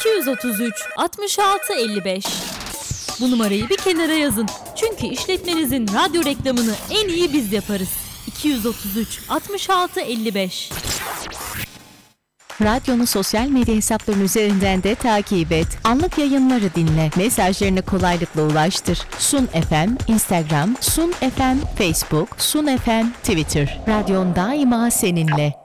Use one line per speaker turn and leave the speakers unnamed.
233 66 55. Bu numarayı bir kenara yazın. Çünkü işletmenizin radyo reklamını en iyi biz yaparız. 233 66 55.
Radyonu sosyal medya hesapları üzerinden de takip et. Anlık yayınları dinle. Mesajlarını kolaylıkla ulaştır. Sun FM, Instagram, Sun FM, Facebook, Sun FM, Twitter. Radyon daima seninle.